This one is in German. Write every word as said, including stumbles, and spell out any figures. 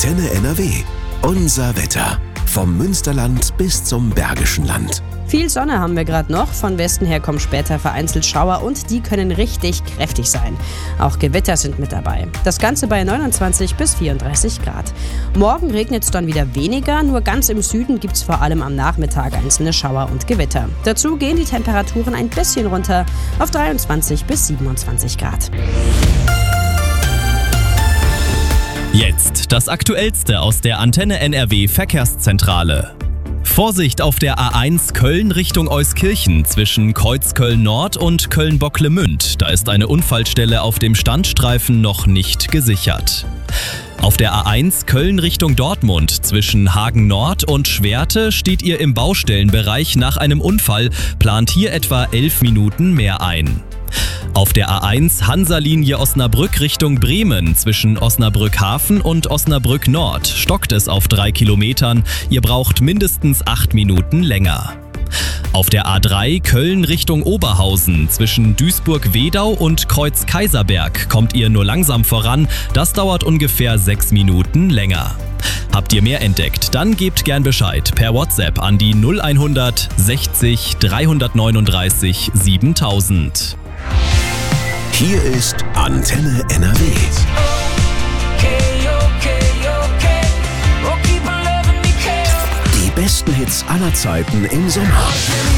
Antenne N R W. Unser Wetter. Vom Münsterland bis zum Bergischen Land. Viel Sonne haben wir gerade noch. Von Westen her kommen später vereinzelt Schauer und die können richtig kräftig sein. Auch Gewitter sind mit dabei. Das Ganze bei neunundzwanzig bis vierunddreißig Grad. Morgen regnet es dann wieder weniger, nur ganz im Süden gibt es vor allem am Nachmittag einzelne Schauer und Gewitter. Dazu gehen die Temperaturen ein bisschen runter auf dreiundzwanzig bis siebenundzwanzig Grad. Jetzt das Aktuellste aus der Antenne N R W Verkehrszentrale. Vorsicht auf der A eins Köln Richtung Euskirchen zwischen Kreuzköln-Nord und Köln-Bocklemünd. Da ist eine Unfallstelle auf dem Standstreifen noch nicht gesichert. Auf der A eins Köln Richtung Dortmund zwischen Hagen-Nord und Schwerte steht ihr im Baustellenbereich nach einem Unfall, plant hier etwa elf Minuten mehr ein. Auf der A eins Hansa-Linie Osnabrück Richtung Bremen zwischen Osnabrück-Hafen und Osnabrück-Nord stockt es auf drei Kilometern. Ihr braucht mindestens acht Minuten länger. Auf der A drei Köln Richtung Oberhausen zwischen Duisburg-Wedau und Kreuz-Kaiserberg kommt ihr nur langsam voran. Das dauert ungefähr sechs Minuten länger. Habt ihr mehr entdeckt? Dann gebt gern Bescheid per WhatsApp an die null hundert sechzig dreihundertneununddreißig siebentausend. Hier ist Antenne N R W. Die besten Hits aller Zeiten im Sommer.